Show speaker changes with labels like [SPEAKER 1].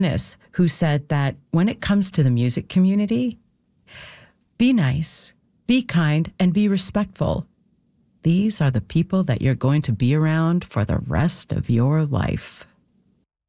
[SPEAKER 1] who said that when it comes to the music community, be nice, be kind, and be respectful. These are the people that you're going to be around for the rest of your life.